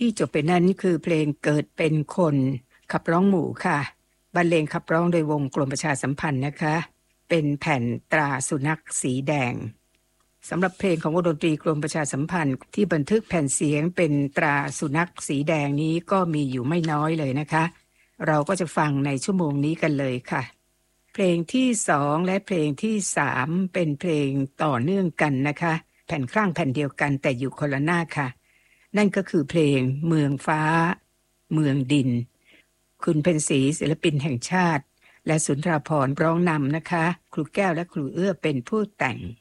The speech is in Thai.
ที่จบไปนั้นคือเพลงเกิดเป็นคนขับร้องหมู่ค่ะบรรเลงขับร้องโดยวงกรมประชาสัมพันธ์นะคะเป็นแผ่นตราสุนัขสีแดงสำหรับเพลงของวงดนตรีกรมประชาสัมพันธ์ที่บันทึกแผ่นเสียงเป็นตราสุนัขสีแดงนี้ก็มีอยู่ไม่น้อยเลยนะคะเราก็จะฟังในชั่วโมงนี้กันเลยค่ะเพลงที่2และเพลงที่3เป็นเพลงต่อเนื่องกันนะคะแผ่นข้างแผ่นเดียวกันแต่อยู่คนละหน้าค่ะนั่นก็คือเพลงเมืองฟ้าเมืองดินคุณเพ็ญศรีศิลปินแห่งชาติและสุนทราภรณ์ร้องนำนะคะครูแก้วและครูเอื้อเป็นผู้แต่ง